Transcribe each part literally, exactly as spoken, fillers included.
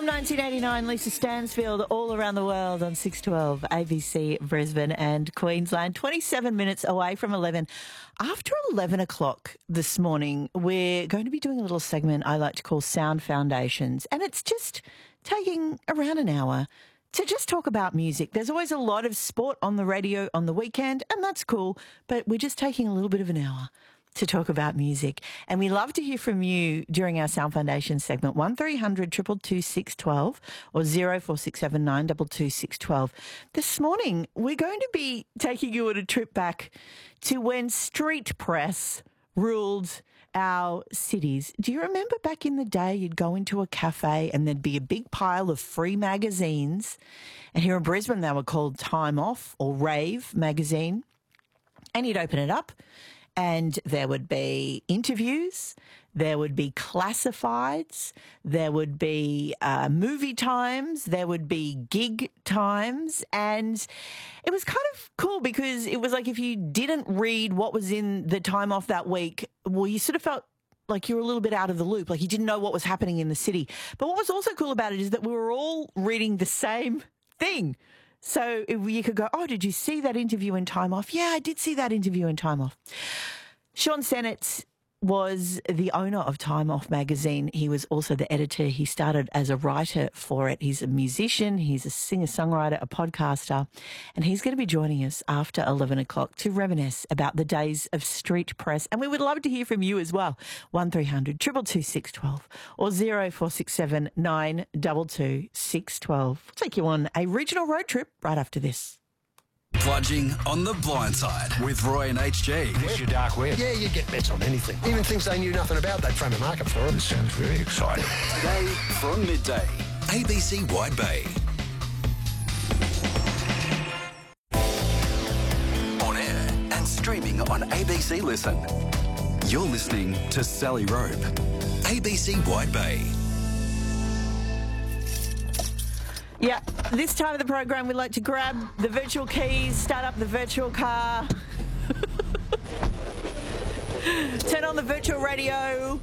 nineteen eighty-nine, Lisa Stansfield, all around the world on six twelve, A B C Brisbane and Queensland. twenty-seven minutes away from eleven. After eleven o'clock this morning, we're going to be doing a little segment I like to call Sound Foundations, and it's just taking around an hour to just talk about music. There's always a lot of sport on the radio on the weekend, and that's cool, but we're just taking a little bit of an hour to talk about music. And we love to hear from you during our Sound Foundation segment. one three hundred two two two six one two or zero four six seven nine two two six one two. This morning, we're going to be taking you on a trip back to when street press ruled our cities. Do you remember back in the day you'd go into a cafe and there'd be a big pile of free magazines? And here in Brisbane, they were called Time Off or Rave magazine. And you'd open it up, and there would be interviews, there would be classifieds, there would be uh, movie times, there would be gig times, and it was kind of cool because it was like if you didn't read what was in the Time Off that week, well, you sort of felt like you were a little bit out of the loop, like you didn't know what was happening in the city. But what was also cool about it is that we were all reading the same thing. So you could go, oh, did you see that interview in Time Off? Yeah, I did see that interview in Time Off. Sean Sennett was the owner of Time Off magazine. He was also the editor. He started as a writer for it. He's a musician. He's a singer-songwriter, a podcaster. And he's going to be joining us after eleven o'clock to reminisce about the days of street press. And we would love to hear from you as well. one three hundred two two two six one two or zero four six seven nine two two six one two. We'll take you on a regional road trip right after this. Bludging on the Blind Side with Roy and H G. It's your dark web. Yeah, you get bets on anything. Even things they knew nothing about, they'd frame a market for them. This sounds very exciting. Today from midday, A B C Wide Bay. On air and streaming on A B C Listen. You're listening to Sally Rope, A B C Wide Bay. Yeah, this time of the program, we like to grab the virtual keys, start up the virtual car, turn on the virtual radio,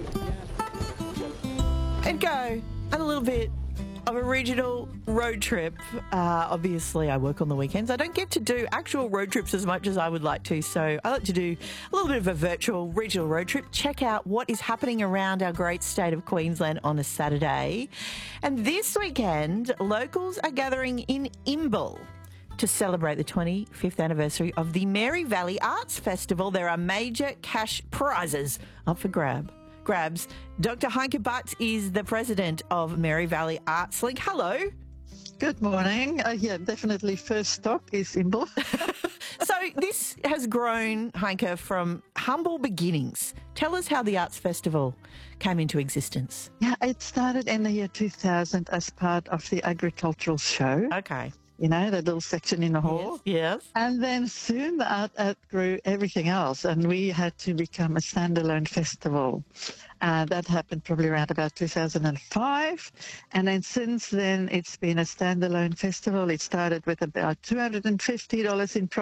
and go on a little bit of a regional road trip. Uh, obviously, I work on the weekends. I don't get to do actual road trips as much as I would like to, so I like to do a little bit of a virtual regional road trip, check out what is happening around our great state of Queensland on a Saturday. And this weekend, locals are gathering in Imbil to celebrate the twenty-fifth anniversary of the Mary Valley Arts Festival. There are major cash prizes up for grab. grabs. Doctor Heike Butt is the president of Mary Valley Arts Link. Hello. Good morning. Uh, yeah, definitely first stop is Imbil. So this has grown, Heike, from humble beginnings. Tell us how the Arts Festival came into existence. Yeah, it started in the year two thousand as part of the agricultural show. Okay. You know, the little section in the hall. Yes. yes. And then soon the art outgrew everything else, and we had to become a standalone festival. Uh, that happened probably around about two thousand five. And then since then, it's been a standalone festival. It started with about two hundred fifty dollars in